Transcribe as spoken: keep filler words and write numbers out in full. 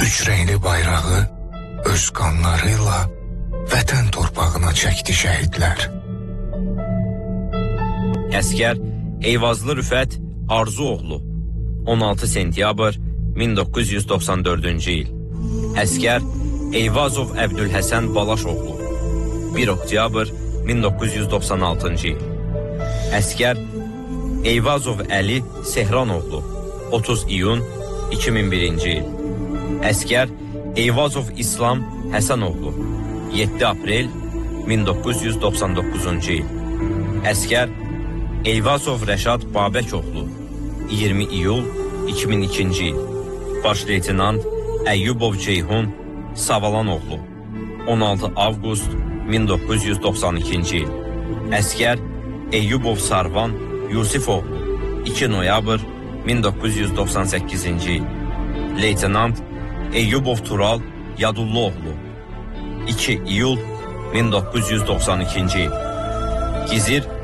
üç renkli bayrağı öz qanlarıyla vətən torpağına çəkdi şəhidlər. Əskər Eyvazlı Rüfət Arzuoğlu, on altı sentyabr min doqquz yüz doxsan dördüncü il. Əskər Eyvazov Əbdülhəsən Balaşoğlu, bir oktyabr min doqquz yüz doxsan altıncı il. Əskər Eyvazov Əli Sehranoğlu, otuz iyun iki min birinci il. Əskər Eyvazov İslam Həsənoğlu, yeddi aprel min doqquz yüz doxsan doqquzuncu il. Əskər Eyvazov Rəşad Babəkoğlu, iyirmi iyul iki min ikinci il. Baş leytenant Əyyubov Ceyhun Savalanoğlu, on altı avqust min doqquz yüz doxsan ikinci il. Əskər Əyyubov Sarvan Yusifoğlu, iki noyabr min doqquz yüz doxsan səkkizinci il. Leytenant Əyyubov Tural Yadulluoğlu, iki iyul min doqquz yüz doxsan ikinci il. Gizir